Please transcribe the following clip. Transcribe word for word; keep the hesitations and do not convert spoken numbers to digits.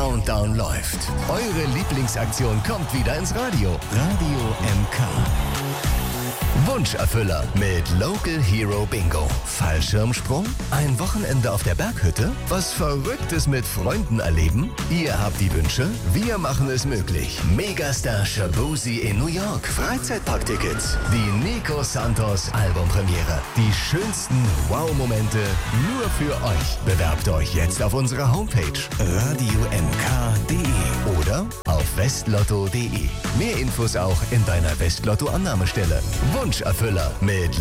Countdown läuft. Eure Lieblingsaktion kommt wieder ins Radio. Radio M K. Wunscherfüller mit Local Hero Bingo. Fallschirmsprung? Ein Wochenende auf der Berghütte? Was Verrücktes mit Freunden erleben? Ihr habt die Wünsche, wir machen es möglich. Megastar Shaboozey in New York. Freizeitparktickets. Die Nico Santos Albumpremiere. Die schönsten Wow-Momente nur für euch. Bewerbt euch jetzt auf unserer Homepage radio m k punkt d e oder auf westlotto punkt d e. Mehr Infos auch in deiner Westlotto-Annahmestelle. Wunscherfüller mit